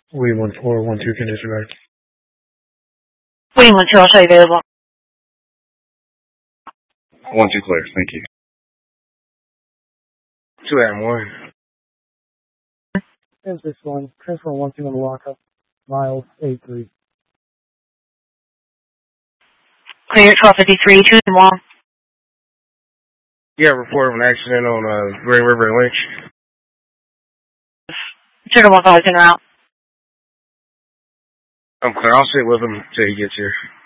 William 1412 can disregard. William 12, I'll show you available. 1-2 clear, thank you. 2 Adam 1. Is this one? Transfer 1-2 on the lockup. Miles 8-3. Clear 1253, 2 and 1. Yeah, report of an accident on Green River and Lynch. Trigger 1 5 in route. I'm clear. I'll sit with him until he gets here.